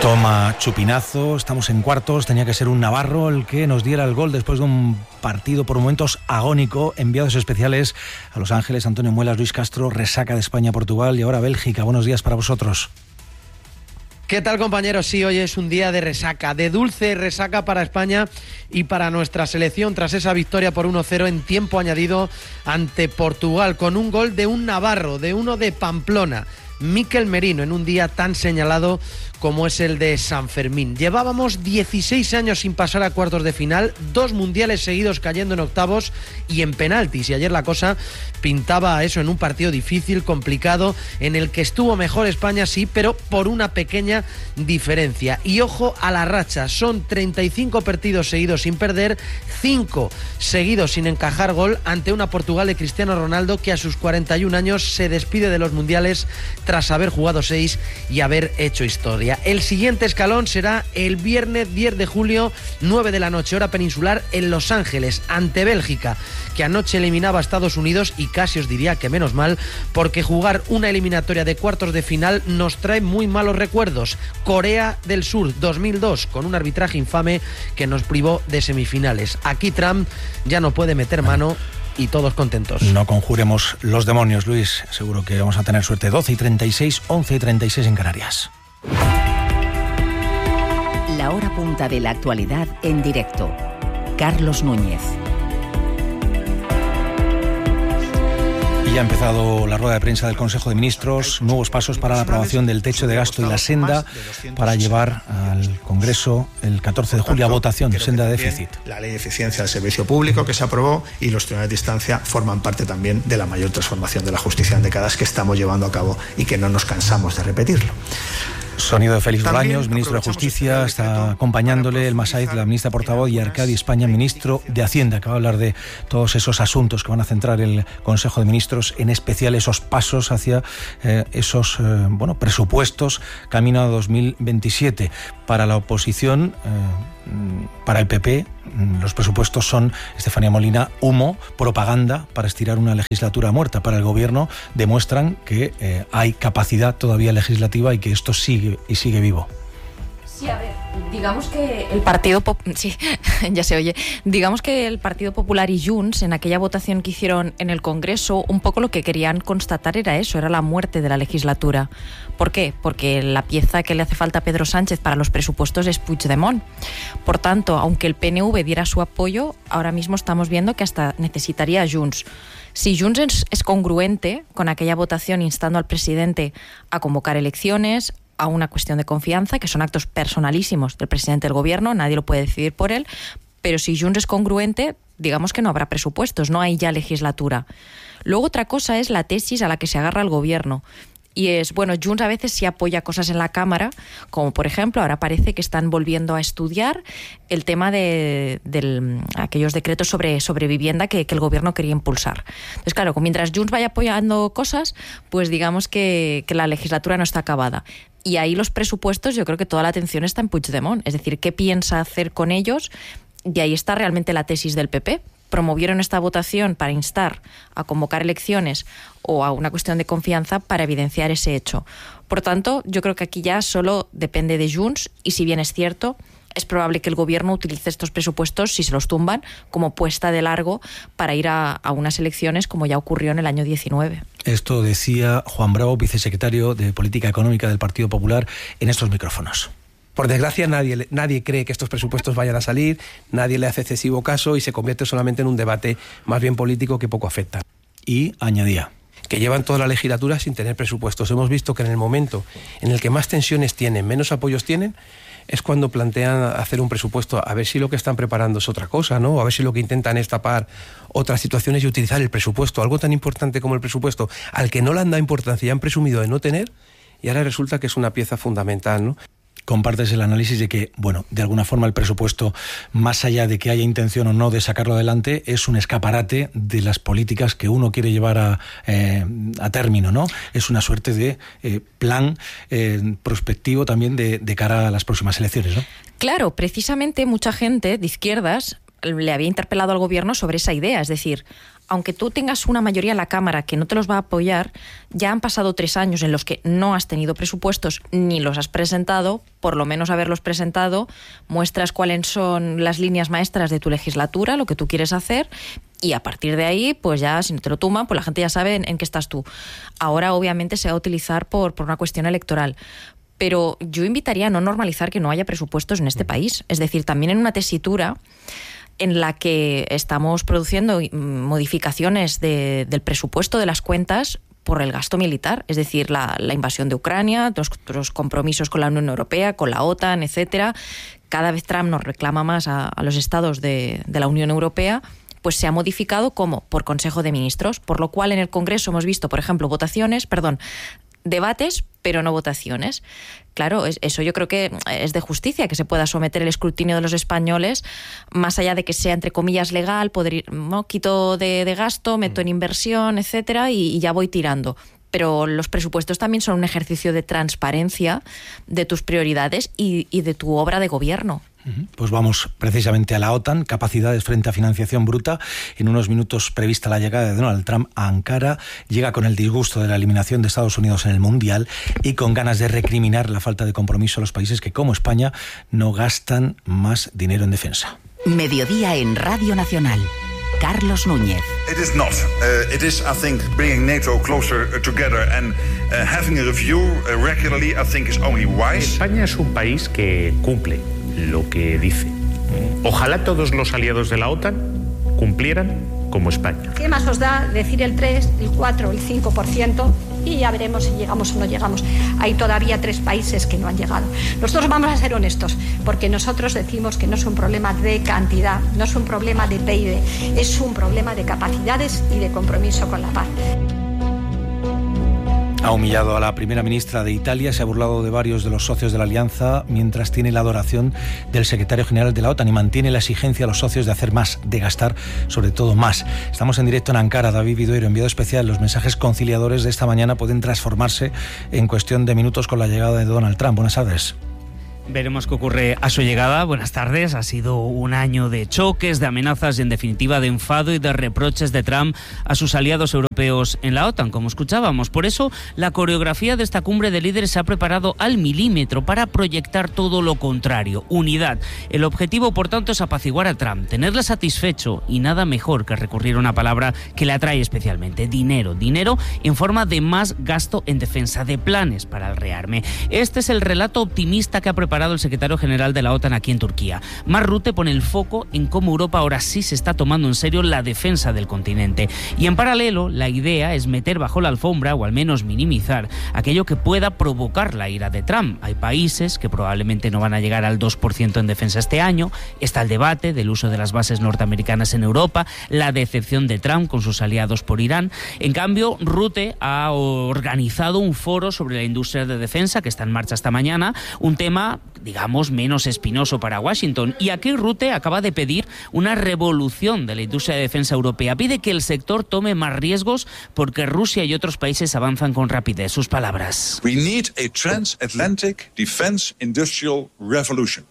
Toma chupinazo, estamos en cuartos, tenía que ser un navarro el que nos diera el gol después de un partido por momentos agónico. Enviados especiales a Los Ángeles, Antonio Muelas, Luis Castro, resaca de España-Portugal y ahora Bélgica. Buenos días para vosotros. ¿Qué tal, compañeros? Sí, hoy es un día de resaca, de dulce resaca para España y para nuestra selección tras esa victoria por 1-0 en tiempo añadido ante Portugal, con un gol de un navarro, de uno de Pamplona, Mikel Merino, en un día tan señalado como es el de San Fermín. Llevábamos 16 años sin pasar a cuartos de final, 2 mundiales seguidos cayendo en octavos y en penaltis, y ayer la cosa pintaba a eso, en un partido difícil, complicado, en el que estuvo mejor España, sí, pero por una pequeña diferencia. Y ojo a la racha, son 35 partidos seguidos sin perder, 5 seguidos sin encajar gol ante una Portugal de Cristiano Ronaldo que a sus 41 años se despide de los mundiales tras haber jugado 6 y haber hecho historia. El siguiente escalón será el viernes 10 de julio, 9 de la noche, hora peninsular, en Los Ángeles, ante Bélgica, que anoche eliminaba a Estados Unidos, y casi os diría que menos mal, porque jugar una eliminatoria de cuartos de final nos trae muy malos recuerdos. Corea del Sur 2002, con un arbitraje infame que nos privó de semifinales. Aquí Trump ya no puede meter mano y todos contentos. No conjuremos los demonios, Luis. Seguro que vamos a tener suerte. 12:36, 11:36 en Canarias. La hora punta de la actualidad en directo. Carlos Núñez. Y ya ha empezado la rueda de prensa del Consejo de Ministros. Nuevos pasos para la aprobación del techo de gasto y la senda para llevar al Congreso el 14 de julio a votación, senda de déficit. La Ley de Eficiencia del Servicio Público que se aprobó y los tribunales de instancia forman parte también de la mayor transformación de la justicia en décadas que estamos llevando a cabo y que no nos cansamos de repetirlo. Sonido de Félix Bolaños, ministro de Justicia, está acompañándole el Masaiz, la ministra portavoz, y Arcadi España, ministro de Hacienda, que va a hablar de todos esos asuntos que van a centrar el Consejo de Ministros, en especial esos pasos hacia esos presupuestos camino a 2027. Para la oposición, para el PP, los presupuestos son, Estefanía Molina, humo, propaganda para estirar una legislatura muerta. Para el gobierno demuestran que hay capacidad todavía legislativa y que esto sigue y sigue vivo. Sí, a ver, digamos que el Partido digamos que el Partido Popular y Junts, en aquella votación que hicieron en el Congreso, un poco lo que querían constatar era eso, era la muerte de la legislatura. ¿Por qué? Porque la pieza que le hace falta a Pedro Sánchez para los presupuestos es Puigdemont. Por tanto, aunque el PNV diera su apoyo, ahora mismo estamos viendo que hasta necesitaría a Junts. Si Junts es congruente con aquella votación instando al presidente a convocar elecciones, a una cuestión de confianza, que son actos personalísimos del presidente del gobierno, nadie lo puede decidir por él, pero si Junts es congruente, digamos que no habrá presupuestos, no hay ya legislatura. Luego otra cosa es la tesis a la que se agarra el gobierno. Y es, Junts a veces sí apoya cosas en la Cámara, como por ejemplo, ahora parece que están volviendo a estudiar el tema de aquellos decretos sobre vivienda que el gobierno quería impulsar. Entonces, claro, mientras Junts vaya apoyando cosas, pues digamos que la legislatura no está acabada. Y ahí los presupuestos, yo creo que toda la atención está en Puigdemont. Es decir, ¿qué piensa hacer con ellos? Y ahí está realmente la tesis del PP. Promovieron esta votación para instar a convocar elecciones o a una cuestión de confianza para evidenciar ese hecho. Por tanto, yo creo que aquí ya solo depende de Junts, y si bien es cierto, es probable que el gobierno utilice estos presupuestos, si se los tumban, como puesta de largo para ir a unas elecciones como ya ocurrió en el año 19. Esto decía Juan Bravo, vicesecretario de Política Económica del Partido Popular, en estos micrófonos. Por desgracia, nadie cree que estos presupuestos vayan a salir, nadie le hace excesivo caso y se convierte solamente en un debate más bien político que poco afecta. Y añadía que llevan toda la legislatura sin tener presupuestos. Hemos visto que en el momento en el que más tensiones tienen, menos apoyos tienen, es cuando plantean hacer un presupuesto, a ver si lo que están preparando es otra cosa, ¿no? A ver si lo que intentan es tapar otras situaciones y utilizar el presupuesto, algo tan importante como el presupuesto, al que no le han dado importancia y han presumido de no tener, y ahora resulta que es una pieza fundamental, ¿no? Compartes el análisis de que, de alguna forma el presupuesto, más allá de que haya intención o no de sacarlo adelante, es un escaparate de las políticas que uno quiere llevar a término, ¿no? Es una suerte de plan prospectivo también de cara a las próximas elecciones, ¿no? Claro, precisamente mucha gente de izquierdas le había interpelado al gobierno sobre esa idea, es decir, aunque tú tengas una mayoría en la Cámara que no te los va a apoyar, ya han pasado 3 años en los que no has tenido presupuestos ni los has presentado. Por lo menos haberlos presentado, muestras cuáles son las líneas maestras de tu legislatura, lo que tú quieres hacer, y a partir de ahí, pues ya, si no te lo tumban, pues la gente ya sabe en qué estás tú. Ahora, obviamente, se va a utilizar por una cuestión electoral. Pero yo invitaría a no normalizar que no haya presupuestos en este país. Es decir, también en una tesitura en la que estamos produciendo modificaciones del presupuesto de las cuentas por el gasto militar, es decir, la invasión de Ucrania, los compromisos con la Unión Europea, con la OTAN, etcétera. Cada vez Trump nos reclama más a los estados de la Unión Europea, pues se ha modificado como por Consejo de Ministros, por lo cual en el Congreso hemos visto, por ejemplo, debates, pero no votaciones. Claro, eso yo creo que es de justicia, que se pueda someter el escrutinio de los españoles, más allá de que sea, entre comillas, legal, poder ir, ¿no? Quito de gasto, meto en inversión, etcétera, y ya voy tirando. Pero los presupuestos también son un ejercicio de transparencia de tus prioridades y de tu obra de gobierno. Pues vamos precisamente a la OTAN, capacidades frente a financiación bruta. En unos minutos prevista la llegada de Donald Trump a Ankara. Llega con el disgusto de la eliminación de Estados Unidos en el Mundial y con ganas de recriminar la falta de compromiso a los países que, como España, no gastan más dinero en defensa. Mediodía en Radio Nacional. Carlos Núñez. It is not. It is, I think, bringing NATO closer together and having a review regularly, I think, is only wise. España es un país que cumple lo que dice. Ojalá todos los aliados de la OTAN cumplieran como España. ¿Qué más os da decir el 3, el 4, el 5%? Y ya veremos si llegamos o no llegamos. Hay todavía 3 países que no han llegado. Nosotros vamos a ser honestos, porque nosotros decimos que no es un problema de cantidad, no es un problema de PIB, es un problema de capacidades y de compromiso con la paz. Ha humillado a la primera ministra de Italia, se ha burlado de varios de los socios de la alianza, mientras tiene la adoración del secretario general de la OTAN y mantiene la exigencia a los socios de hacer más, de gastar sobre todo más. Estamos en directo en Ankara. David Vidueiro, enviado especial. Los mensajes conciliadores de esta mañana pueden transformarse en cuestión de minutos con la llegada de Donald Trump. Buenas tardes. Veremos qué ocurre a su llegada. Buenas tardes. Ha sido un año de choques, de amenazas y, en definitiva, de enfado y de reproches de Trump a sus aliados europeos en la OTAN, como escuchábamos. Por eso, la coreografía de esta cumbre de líderes se ha preparado al milímetro para proyectar todo lo contrario, unidad. El objetivo, por tanto, es apaciguar a Trump, tenerle satisfecho, y nada mejor que recurrir a una palabra que le atrae especialmente: dinero. Dinero en forma de más gasto en defensa, de planes para el rearme. Este es el relato optimista que ha preparado el secretario general de la OTAN aquí en Turquía. Mark Rutte pone el foco en cómo Europa ahora sí se está tomando en serio la defensa del continente. Y en paralelo, la idea es meter bajo la alfombra, o al menos minimizar, aquello que pueda provocar la ira de Trump. Hay países que probablemente no van a llegar al 2% en defensa este año. Está el debate del uso de las bases norteamericanas en Europa, la decepción de Trump con sus aliados por Irán. En cambio, Rutte ha organizado un foro sobre la industria de defensa que está en marcha esta mañana, un tema, digamos, menos espinoso para Washington. Y aquí Rutte acaba de pedir una revolución de la industria de defensa europea. Pide que el sector tome más riesgos porque Rusia y otros países avanzan con rapidez. Sus palabras. We need a transatlantic defense industrial revolution.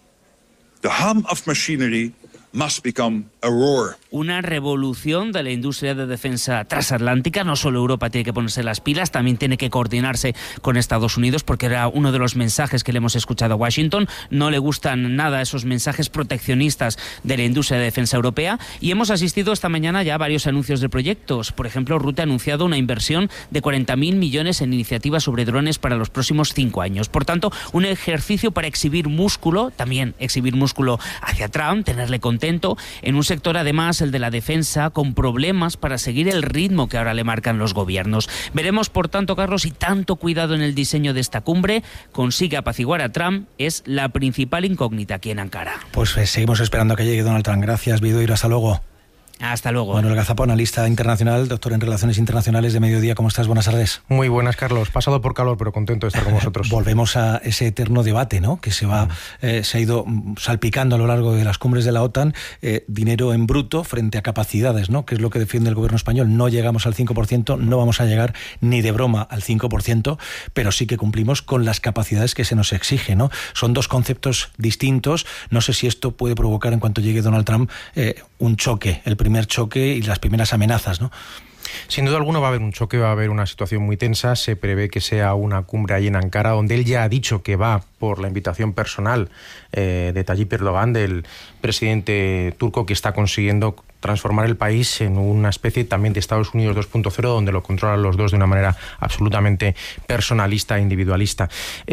The hum of machinery must become a roar. Una revolución de la industria de defensa transatlántica. No solo Europa tiene que ponerse las pilas, también tiene que coordinarse con Estados Unidos, porque era uno de los mensajes que le hemos escuchado a Washington. No le gustan nada esos mensajes proteccionistas de la industria de defensa europea. Y hemos asistido esta mañana ya a varios anuncios de proyectos. Por ejemplo, Rutte ha anunciado una inversión de 40.000 millones en iniciativas sobre drones para los próximos 5 años. Por tanto, un ejercicio para exhibir músculo, también exhibir músculo hacia Trump, tenerle contento, en un sector además, el de la defensa, con problemas para seguir el ritmo que ahora le marcan los gobiernos. Veremos, por tanto, Carlos, si tanto cuidado en el diseño de esta cumbre consigue apaciguar a Trump. Es la principal incógnita aquí en Ankara. Pues seguimos esperando a que llegue Donald Trump. Gracias, Vidueiro. Hasta luego. Hasta luego. Bueno, el Gazapón, analista internacional, doctor en Relaciones Internacionales de Mediodía. ¿Cómo estás? Buenas tardes. Muy buenas, Carlos. Pasado por calor, pero contento de estar con vosotros. Volvemos a ese eterno debate, ¿no? Que se ha ido salpicando a lo largo de las cumbres de la OTAN. Dinero en bruto frente a capacidades, ¿no? Que es lo que defiende el gobierno español. No llegamos al 5%, no vamos a llegar ni de broma al 5%, pero sí que cumplimos con las capacidades que se nos exige, ¿no? Son dos conceptos distintos. No sé si esto puede provocar, en cuanto llegue Donald Trump, un choque. El primer choque y las primeras amenazas, ¿no? Sin duda alguna va a haber un choque, va a haber una situación muy tensa. Se prevé que sea una cumbre ahí en Ankara, donde él ya ha dicho que va por la invitación personal de Tayyip Erdogan, del presidente turco, que está consiguiendo transformar el país en una especie también de Estados Unidos 2.0, donde lo controlan los dos de una manera absolutamente personalista e individualista.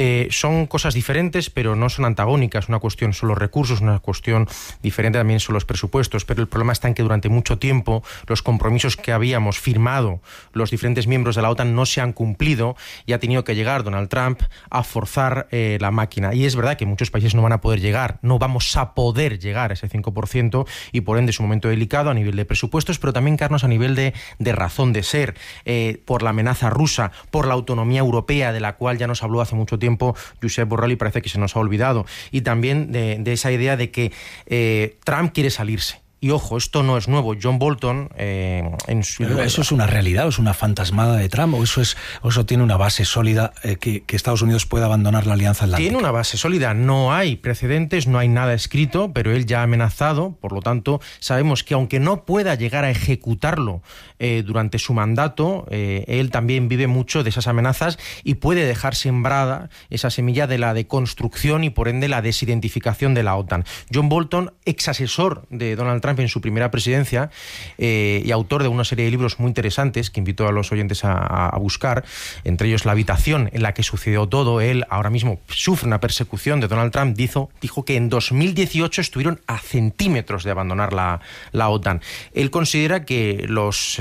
Son cosas diferentes, pero no son antagónicas. Una cuestión son los recursos, una cuestión diferente también son los presupuestos, pero el problema está en que durante mucho tiempo los compromisos que habíamos firmado los diferentes miembros de la OTAN no se han cumplido y ha tenido que llegar Donald Trump a forzar la máquina. Y es verdad que muchos países no van a poder llegar, no vamos a poder llegar a ese 5% y por ende es un momento delicado a nivel de presupuestos, pero también, Carlos, a nivel de razón de ser, por la amenaza rusa, por la autonomía europea, de la cual ya nos habló hace mucho tiempo Josep Borrell y parece que se nos ha olvidado, y también de esa idea de que Trump quiere salirse. Y ojo, esto no es nuevo. John Bolton, en su... ¿Eso es una realidad o es una fantasmada de Trump? ¿O eso tiene una base sólida que Estados Unidos pueda abandonar la Alianza Atlántica? Tiene una base sólida. No hay precedentes, no hay nada escrito, pero él ya ha amenazado. Por lo tanto, sabemos que aunque no pueda llegar a ejecutarlo durante su mandato, él también vive mucho de esas amenazas y puede dejar sembrada esa semilla de la deconstrucción y, por ende, la desidentificación de la OTAN. John Bolton, ex asesor de Donald Trump en su primera presidencia y autor de una serie de libros muy interesantes que invito a los oyentes a buscar, entre ellos La habitación en la que sucedió todo. Él ahora mismo sufre una persecución de Donald Trump. Dijo que en 2018 estuvieron a centímetros de abandonar la OTAN. Él considera que los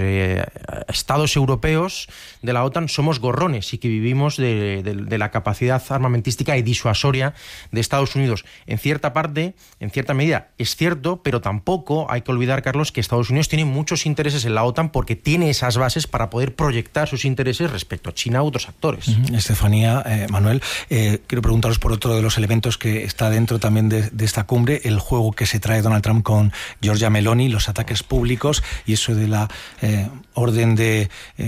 estados europeos de la OTAN somos gorrones y que vivimos de la capacidad armamentística y disuasoria de Estados Unidos. En cierta parte, en cierta medida, es cierto, pero tampoco hay que olvidar, Carlos, que Estados Unidos tiene muchos intereses en la OTAN porque tiene esas bases para poder proyectar sus intereses respecto a China u otros actores. Estefanía, Manuel, quiero preguntaros por otro de los elementos que está dentro también de esta cumbre, el juego que se trae Donald Trump con Giorgia Meloni, los ataques públicos y eso de la orden de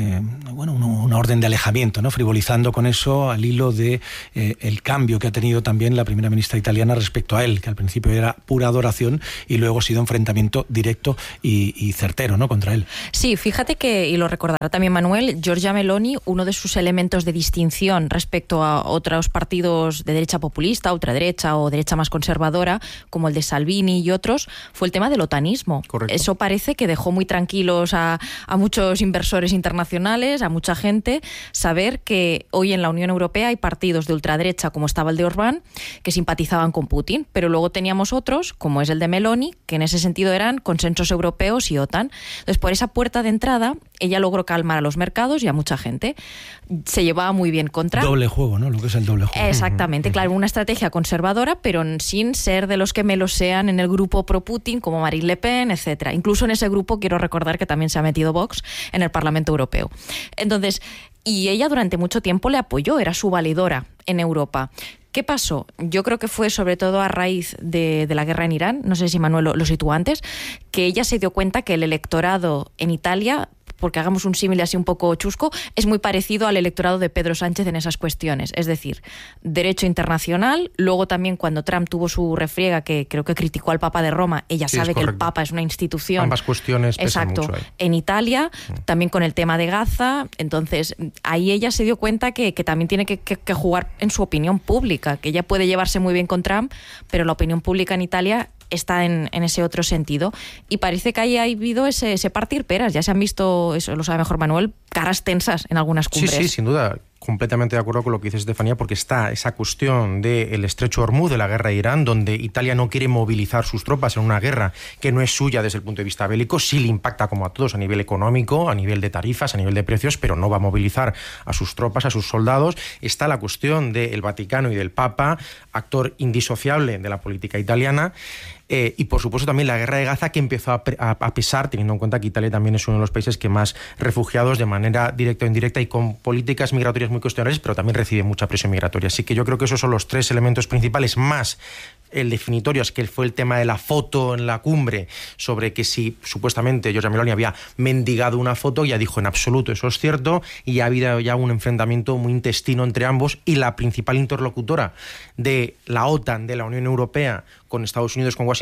una orden de alejamiento, ¿no? Frivolizando con eso al hilo de el cambio que ha tenido también la primera ministra italiana respecto a él, que al principio era pura adoración y luego ha sido enfrentamiento directo y certero, ¿no?, contra él. Sí, fíjate que, y lo recordará también Manuel, Giorgia Meloni, uno de sus elementos de distinción respecto a otros partidos de derecha populista, ultraderecha o derecha más conservadora, como el de Salvini y otros, fue el tema del otanismo. Correcto. Eso parece que dejó muy tranquilos a muchos inversores internacionales, a mucha gente, saber que hoy en la Unión Europea hay partidos de ultraderecha, como estaba el de Orbán, que simpatizaban con Putin, pero luego teníamos otros, como es el de Meloni, que en ese sentido eran consensos europeos y OTAN. Entonces, por esa puerta de entrada, ella logró calmar a los mercados y a mucha gente. Se llevaba muy bien contra... Doble juego, ¿no? Lo que es el doble juego. Exactamente, claro, una estrategia conservadora, pero sin ser de los que melosean en el grupo pro-Putin, como Marine Le Pen, etcétera. Incluso en ese grupo quiero recordar que también se ha metido Vox en el Parlamento Europeo. Entonces, y ella durante mucho tiempo le apoyó, era su valedora en Europa. ¿Qué pasó? Yo creo que fue sobre todo a raíz de la guerra en Irán, no sé si Manuel lo situó antes, que ella se dio cuenta que el electorado en Italia, porque hagamos un símil así un poco chusco, es muy parecido al electorado de Pedro Sánchez en esas cuestiones. Es decir, derecho internacional, luego también cuando Trump tuvo su refriega, que creo que criticó al Papa de Roma, ella sabe que el Papa es una institución. Ambas cuestiones pesan exacto, mucho ahí. En Italia, también con el tema de Gaza, entonces ahí ella se dio cuenta que también tiene que jugar en su opinión pública, que ella puede llevarse muy bien con Trump, pero la opinión pública en Italia está en ese otro sentido. Y parece que ahí ha habido ese partir peras. Ya se han visto, eso lo sabe mejor Manuel, caras tensas en algunas cumbres. Sí, sin duda. Completamente de acuerdo con lo que dice Estefanía, porque está esa cuestión del estrecho de Hormuz, de la guerra de Irán, donde Italia no quiere movilizar sus tropas en una guerra que no es suya desde el punto de vista bélico. Sí le impacta como a todos a nivel económico, a nivel de tarifas, a nivel de precios, pero no va a movilizar a sus tropas, a sus soldados. Está la cuestión del Vaticano y del Papa, actor indisociable de la política italiana. Y por supuesto también la guerra de Gaza, que empezó a pesar, teniendo en cuenta que Italia también es uno de los países que más refugiados de manera directa o indirecta y con políticas migratorias muy cuestionables, pero también recibe mucha presión migratoria. Así que yo creo que esos son los tres elementos principales, más el definitorio, es que fue el tema de la foto en la cumbre, sobre que si supuestamente Giorgia Meloni había mendigado una foto. Ya dijo en absoluto eso es cierto, y ha habido ya un enfrentamiento muy intestino entre ambos, y la principal interlocutora de la OTAN, de la Unión Europea, con Estados Unidos, con Washington,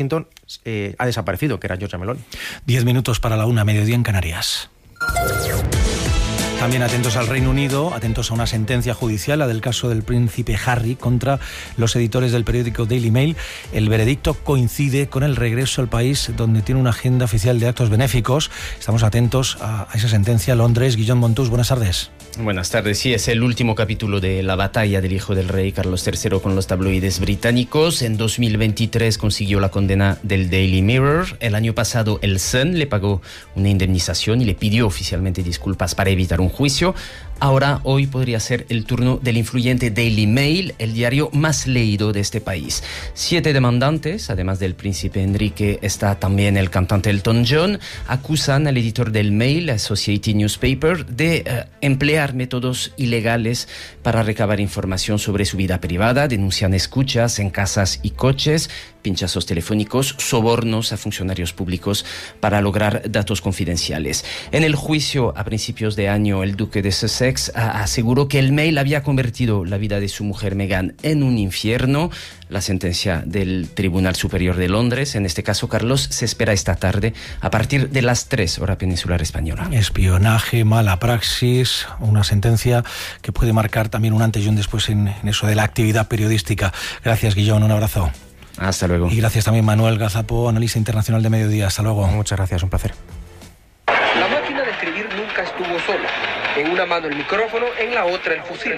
Washington ha desaparecido, que era Giorgia Meloni. 10 minutos para la 1, mediodía en Canarias. También atentos al Reino Unido, atentos a una sentencia judicial, la del caso del príncipe Harry contra los editores del periódico Daily Mail. El veredicto coincide con el regreso al país, donde tiene una agenda oficial de actos benéficos. Estamos atentos a esa sentencia. Londres, Guillón Montús, buenas tardes. Buenas tardes. Sí, es el último capítulo de la batalla del hijo del rey Carlos III con los tabloides británicos. En 2023 consiguió la condena del Daily Mirror. El año pasado el Sun le pagó una indemnización y le pidió oficialmente disculpas para evitar un juicio. Ahora, hoy podría ser el turno del influyente Daily Mail, el diario más leído de este país. 7 demandantes, además del príncipe Enrique, está también el cantante Elton John, acusan al editor del Mail, Associated Newspaper, de emplear métodos ilegales para recabar información sobre su vida privada. Denuncian escuchas en casas y coches, pinchazos telefónicos, sobornos a funcionarios públicos para lograr datos confidenciales. En el juicio a principios de año, el duque de Sussex aseguró que el Mail había convertido la vida de su mujer Meghan en un infierno. La sentencia del Tribunal Superior de Londres, en este caso, Carlos, se espera esta tarde a partir de las 3, hora peninsular española. Espionaje, mala praxis, una sentencia que puede marcar también un antes y un después en eso de la actividad periodística. Gracias, Guillón, un abrazo. Hasta luego. Y gracias también, Manuel Gazapo, analista internacional de Mediodía. Hasta luego. Muchas gracias, un placer. La máquina de escribir nunca estuvo sola. En una mano el micrófono, en la otra el fusil.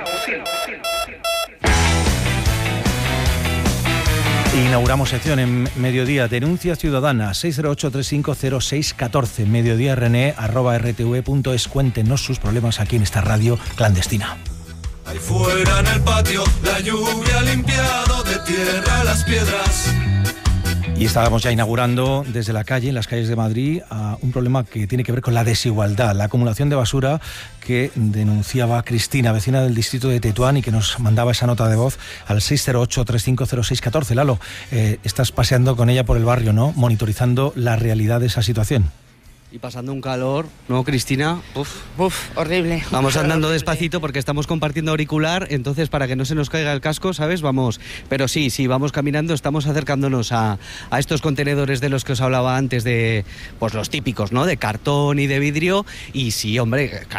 Inauguramos sección en Mediodía. Denuncia ciudadana 608-350-614. mediodía@rtv.es. Cuéntenos sus problemas aquí en esta radio clandestina. Ahí fuera en el patio, la lluvia ha limpiado de tierra las piedras. Y estábamos ya inaugurando desde la calle, en las calles de Madrid, un problema que tiene que ver con la desigualdad, la acumulación de basura que denunciaba Cristina, vecina del distrito de Tetuán, y que nos mandaba esa nota de voz al 608-350-614. Lalo, estás paseando con ella por el barrio, ¿no? Monitorizando la realidad de esa situación. Y pasando un calor, ¿no, Cristina? Horrible. Vamos andando despacito porque estamos compartiendo auricular, entonces para que no se nos caiga el casco, ¿sabes? Vamos, pero sí, vamos caminando, estamos acercándonos a estos contenedores de los que os hablaba antes, de pues los típicos, ¿no? De cartón y de vidrio, y sí, hombre,